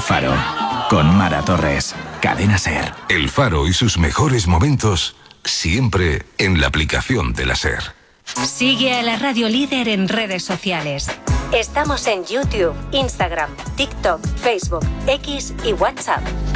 Faro, con Mara Torres, Cadena SER. El Faro y sus mejores momentos, siempre en la aplicación de la SER. Sigue a la radio líder en redes sociales. Estamos en YouTube, Instagram, TikTok, Facebook, X y WhatsApp.